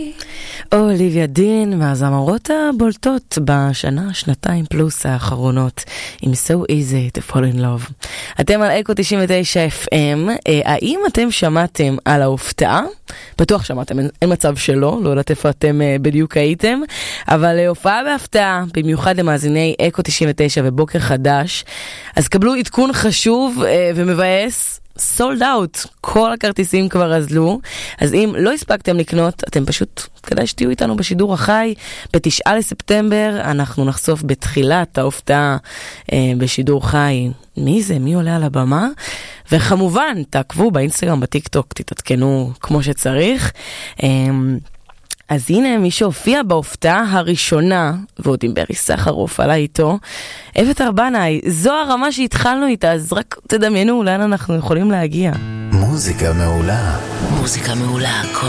אוליביה דין מהזמרות הבולטות בשנה, שנתיים פלוס האחרונות עם So Easy to Fall in Love. אתם על אקו 99 FM. האם אתם שמעתם על ההופעה? בטוח שמעתם, אין מצב שלא, לא יודעת איפה אתם בדיוק הייתם, אבל הופעה בהפתעה, במיוחד למאזיני אקו 99 ובוקר חדש, אז קבלו עדכון חשוב ומבאס, סולד אאוט, כל הכרטיסים כבר אזלו, אז אם לא הספקתם לקנות, אתם פשוט, כדאי שתהיו איתנו בשידור החי, ב9 לספטמבר, אנחנו נחשוף בתחילת ההופעה בשידור חי, מי זה, מי עולה על הבמה, וכמובן, תעקבו באינסטגרם, בטיקטוק, תתעדכנו כמו שצריך, אז הנה מי שהופיע בהופעה הראשונה, ועוד עם ברי סחרוף עלה איתו, אבטר בנאי, זו הרמה שהתחלנו איתה, אז רק תדמיינו לאן אנחנו יכולים להגיע. מוזיקה מעולה. מוזיקה מעולה כל